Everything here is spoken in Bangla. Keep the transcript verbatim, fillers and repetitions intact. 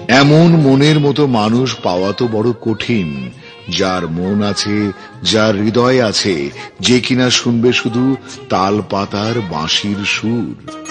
এমন মনের মতো মানুষ পাওয়া তো বড় কঠিন, যার মন আছে, যার হৃদয় আছে, যে কিনা শুনবে শুধু তাল পাতার বাঁশির সুর।